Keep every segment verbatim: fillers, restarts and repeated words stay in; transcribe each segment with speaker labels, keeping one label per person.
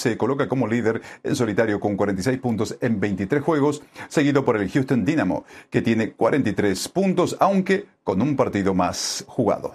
Speaker 1: se coloca como líder en solitario con cuarenta y seis puntos en veintitrés juegos, seguido por el Houston Dynamo, que tiene cuarenta y tres puntos, aunque con un partido más jugado.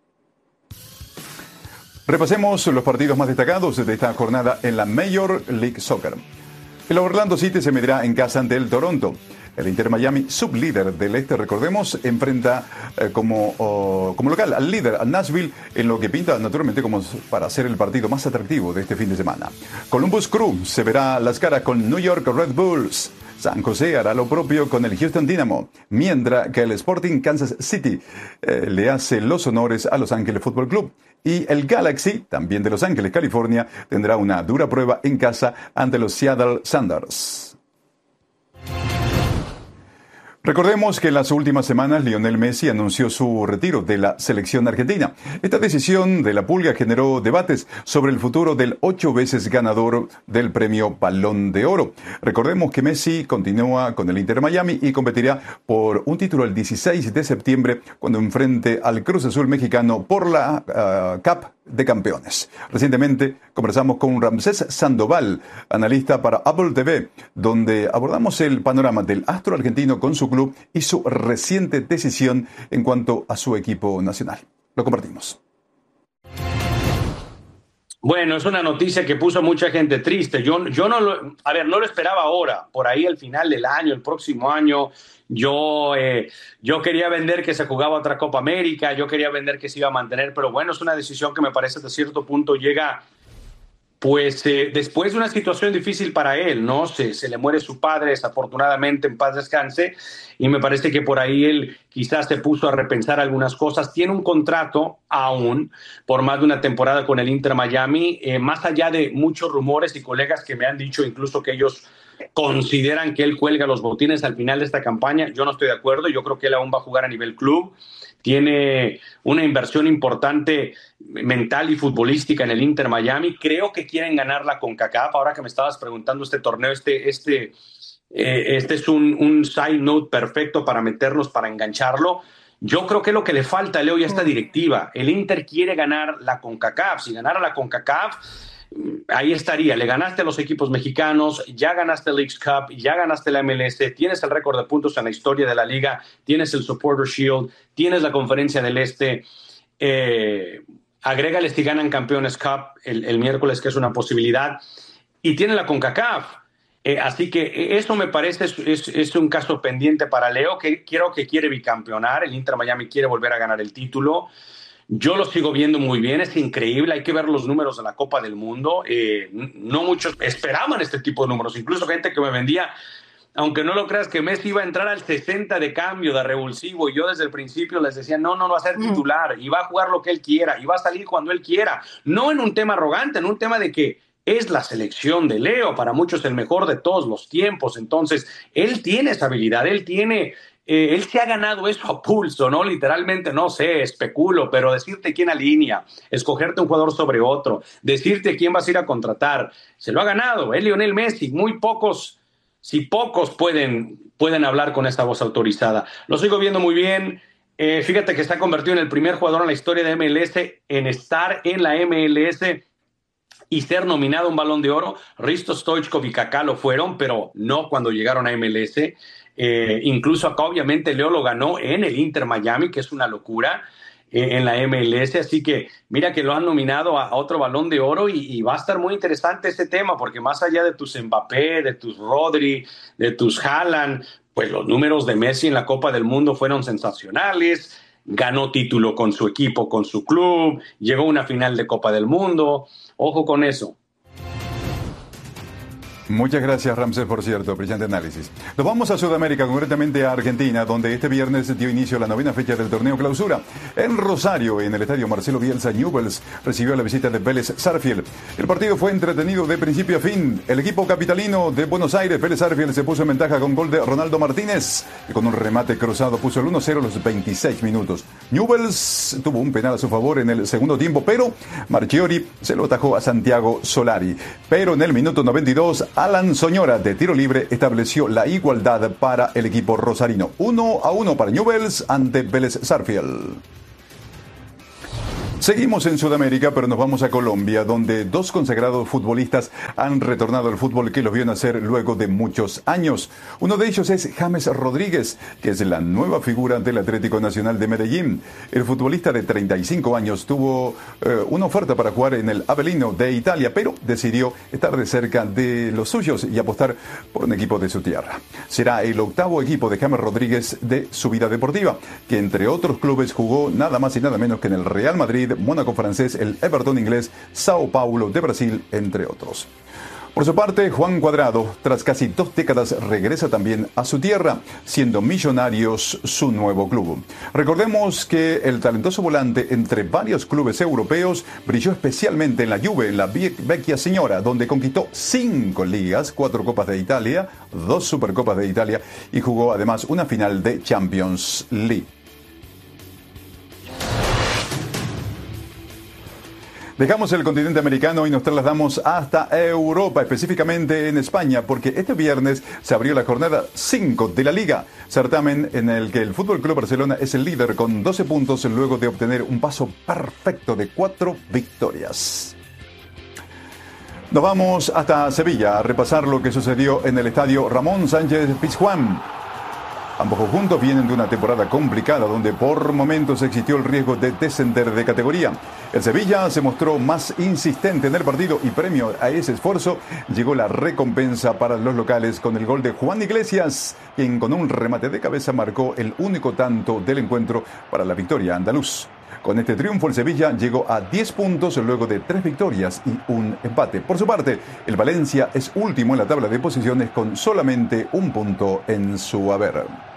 Speaker 1: Repasemos los partidos más destacados de esta jornada en la Major League Soccer. El Orlando City se medirá en casa ante el Toronto. El Inter Miami, sublíder del este, recordemos, enfrenta eh, como, oh, como local al líder, al Nashville, en lo que pinta naturalmente como para ser el partido más atractivo de este fin de semana. Columbus Crew se verá las caras con New York Red Bulls. San José hará lo propio con el Houston Dynamo, mientras que el Sporting Kansas City eh, le hace los honores a Los Ángeles Football Club. Y el Galaxy, también de Los Ángeles, California, tendrá una dura prueba en casa ante los Seattle Sounders. Recordemos que en las últimas semanas Lionel Messi anunció su retiro de la selección argentina. Esta decisión de la Pulga generó debates sobre el futuro del ocho veces ganador del premio Balón de Oro. Recordemos que Messi continúa con el Inter Miami y competirá por un título el dieciséis de septiembre cuando enfrente al Cruz Azul mexicano por la uh, Cup de Campeones. Recientemente conversamos con Ramsés Sandoval, analista para Apple T V, donde abordamos el panorama del astro argentino con su club y su reciente decisión en cuanto a su equipo nacional. Lo compartimos.
Speaker 2: Bueno, es una noticia que puso a mucha gente triste. Yo, yo no lo, a ver, no lo esperaba ahora, por ahí al final del año, el próximo año. Yo, eh, yo quería vender que se jugaba otra Copa América, yo quería vender que se iba a mantener, pero bueno, es una decisión que me parece de cierto punto llega, pues eh, después de una situación difícil para él, ¿no? Se, se le muere su padre, desafortunadamente, en paz descanse, y me parece que por ahí él quizás se puso a repensar algunas cosas. Tiene un contrato aún por más de una temporada con el Inter Miami, eh, más allá de muchos rumores y colegas que me han dicho incluso que ellos consideran que él cuelga los botines al final de esta campaña. Yo no estoy de acuerdo, yo creo que él aún va a jugar a nivel club. Tiene una inversión importante mental y futbolística en el Inter Miami. Creo que quieren ganar la CONCACAF. Ahora que me estabas preguntando este torneo, este, este, eh, este es un, un side note perfecto para meternos, para engancharlo. Yo creo que es lo que le falta a Leo y a esta directiva. El Inter quiere ganar la CONCACAF. Si ganara la CONCACAF, ahí estaría. Le ganaste a los equipos mexicanos, ya ganaste el Leagues Cup, ya ganaste la M L S, tienes el récord de puntos en la historia de la liga, tienes el Supporter Shield, tienes la Conferencia del Este. Eh, agrégale si ganan Campeones Cup el, el miércoles, que es una posibilidad, y tiene la CONCACAF. Eh, así que eso me parece es, es, es un caso pendiente para Leo, que quiero que quiere bicampeonar. El Inter Miami quiere volver a ganar el título. Yo lo sigo viendo muy bien, es increíble, hay que ver los números de la Copa del Mundo. Eh, no muchos esperaban este tipo de números, incluso gente que me vendía, aunque no lo creas, que Messi iba a entrar al sesenta de cambio, de revulsivo, y yo desde el principio les decía, no, no, no va a ser titular, y va a jugar lo que él quiera, y va a salir cuando él quiera. No en un tema arrogante, en un tema de que es la selección de Leo, para muchos el mejor de todos los tiempos. Entonces, él tiene esa habilidad, él tiene... Eh, él se ha ganado eso a pulso, ¿no? Literalmente, no sé, especulo, pero decirte quién alinea, escogerte un jugador sobre otro, decirte quién vas a ir a contratar, se lo ha ganado, ¿eh? Lionel Messi. Muy pocos, si pocos pueden, pueden hablar con esa voz autorizada. Lo sigo viendo muy bien. Eh, fíjate que se ha convertido en el primer jugador en la historia de M L S en estar en la M L S y ser nominado a un Balón de Oro. Risto Stoichkov y Kaká lo fueron, pero no cuando llegaron a M L S. Eh, incluso acá obviamente Leo lo ganó en el Inter Miami, que es una locura, eh, en la M L S, así que mira que lo han nominado a, a otro Balón de Oro, y, y va a estar muy interesante este tema, porque más allá de tus Mbappé, de tus Rodri, de tus Haaland, pues los números de Messi en la Copa del Mundo fueron sensacionales. Ganó título con su equipo, con su club, llegó a una final de Copa del Mundo. Ojo con eso.
Speaker 1: Muchas gracias, Ramsés, por cierto, brillante análisis. Nos vamos a Sudamérica, concretamente a Argentina, donde este viernes dio inicio la novena fecha del torneo Clausura. En Rosario, en el estadio Marcelo Bielsa, Newell's recibió la visita de Vélez Sarsfield. El partido fue entretenido de principio a fin. El equipo capitalino de Buenos Aires, Vélez Sarsfield, se puso en ventaja con gol de Ronaldo Martínez, que con un remate cruzado puso el uno cero a los veintiséis minutos. Newell's tuvo un penal a su favor en el segundo tiempo, pero Marchiori se lo atajó a Santiago Solari. Pero en el minuto noventa y dos, Alan Soñora, de tiro libre, estableció la igualdad para el equipo rosarino. uno a uno para Newell's ante Vélez Sarsfield. Seguimos en Sudamérica, pero nos vamos a Colombia, donde dos consagrados futbolistas han retornado al fútbol que los vio nacer luego de muchos años. Uno de ellos es James Rodríguez, que es la nueva figura del Atlético Nacional de Medellín. El futbolista de treinta y cinco años tuvo eh, una oferta para jugar en el Avellino de Italia, pero decidió estar de cerca de los suyos y apostar por un equipo de su tierra. Será el octavo equipo de James Rodríguez de su vida deportiva, que entre otros clubes jugó nada más y nada menos que en el Real Madrid, Mónaco francés, el Everton inglés, Sao Paulo de Brasil, entre otros. Por su parte, Juan Cuadrado, tras casi dos décadas, regresa también a su tierra, siendo Millonarios su nuevo club. Recordemos que el talentoso volante, entre varios clubes europeos, brilló especialmente en la Juve, en la Vecchia Signora, donde conquistó cinco ligas, cuatro Copas de Italia, dos Supercopas de Italia y jugó además una final de Champions League. Dejamos el continente americano y nos trasladamos hasta Europa, específicamente en España, porque este viernes se abrió la jornada cinco de la Liga, certamen en el que el F C Barcelona es el líder con doce puntos luego de obtener un paso perfecto de cuatro victorias. Nos vamos hasta Sevilla a repasar lo que sucedió en el estadio Ramón Sánchez Pizjuán. Ambos conjuntos vienen de una temporada complicada donde por momentos existió el riesgo de descender de categoría. El Sevilla se mostró más insistente en el partido y premio a ese esfuerzo llegó la recompensa para los locales con el gol de Juan Iglesias, quien con un remate de cabeza marcó el único tanto del encuentro para la victoria andaluz. Con este triunfo el Sevilla llegó a diez puntos luego de tres victorias y un empate. Por su parte, el Valencia es último en la tabla de posiciones con solamente un punto en su haber.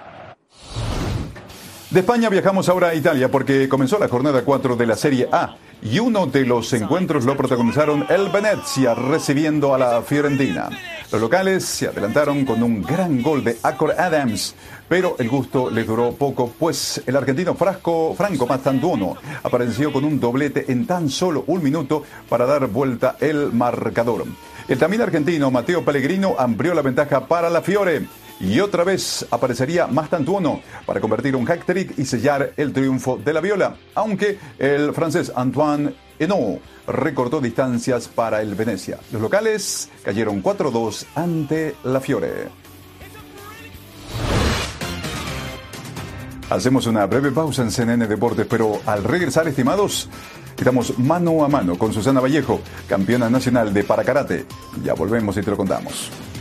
Speaker 1: De España viajamos ahora a Italia porque comenzó la jornada cuatro de la Serie A y uno de los encuentros lo protagonizaron el Venezia recibiendo a la Fiorentina. Los locales se adelantaron con un gran gol de Acor Adams, pero el gusto les duró poco, pues el argentino Frasco, Franco Mastantuono apareció con un doblete en tan solo un minuto para dar vuelta el marcador. El también argentino Matteo Pellegrino amplió la ventaja para la Fiore. Y otra vez aparecería Mastantuono para convertir un hat-trick y sellar el triunfo de la Viola, aunque el francés Antoine Henao recortó distancias para el Venezia. Los locales cayeron cuatro dos ante la Fiore. Hacemos una breve pausa en C N N Deportes, pero al regresar, estimados, estamos mano a mano con Susana Vallejo, campeona nacional de parakarate. Ya volvemos y te lo contamos.